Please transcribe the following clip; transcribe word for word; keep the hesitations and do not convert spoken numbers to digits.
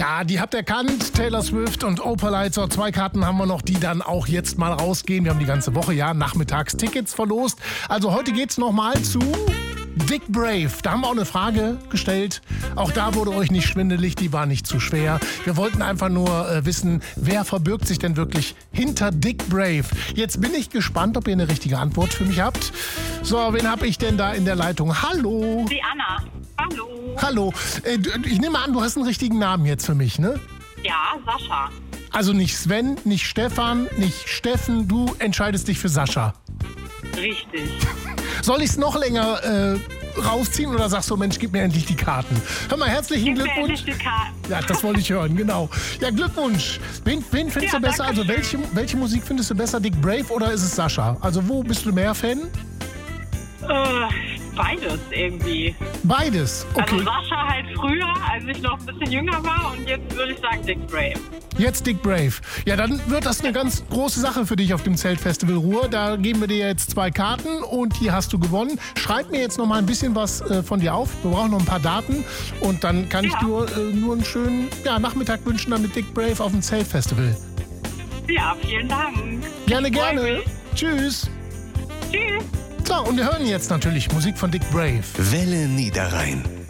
Ja, die habt ihr erkannt. Taylor Swift und Opalite. Zwei Karten haben wir noch, die dann auch jetzt mal rausgehen. Wir haben die ganze Woche, ja, nachmittags Tickets verlost. Also heute geht's nochmal zu Dick Brave. Da haben wir auch eine Frage gestellt. Auch da wurde euch nicht schwindelig, die war nicht zu schwer. Wir wollten einfach nur äh, wissen, wer verbirgt sich denn wirklich hinter Dick Brave? Jetzt bin ich gespannt, ob ihr eine richtige Antwort für mich habt. So, wen habe ich denn da in der Leitung? Hallo. Die Anna. Hallo. Hallo. Äh, ich nehme an, du hast einen richtigen Namen jetzt für mich, ne? Ja, Sascha. Also nicht Sven, nicht Stefan, nicht Steffen. Du entscheidest dich für Sascha. Richtig. Soll ich es noch länger äh, rausziehen oder sagst du, Mensch, gib mir endlich die Karten? Hör mal, herzlichen Gib Glückwunsch. mir endlich die Karten. Ja, das wollte ich hören, genau. Ja, Glückwunsch. Wen, wen findest Ja, du besser? Also welche, welche Musik findest du besser, Dick Brave oder ist es Sascha? Also wo bist du mehr Fan? Äh, beides irgendwie. Beides, okay. Also Sascha halt früher, als ich noch ein bisschen jünger war, und jetzt würde ich sagen Dick Brave. Jetzt Dick Brave. Ja, dann wird das eine ganz große Sache für dich auf dem Zeltfestival Ruhr. Da geben wir dir jetzt zwei Karten und hier hast du gewonnen. Schreib mir jetzt noch mal ein bisschen was äh, von dir auf. Wir brauchen noch ein paar Daten und dann kann ich Ja. dir äh, nur einen schönen ja, Nachmittag wünschen dann mit Dick Brave auf dem Zeltfestival. Ja, vielen Dank. Gerne, Ich freu gerne. mich. Tschüss. Tschüss. So, und wir hören jetzt natürlich Musik von Dick Brave. Welle Niederrhein.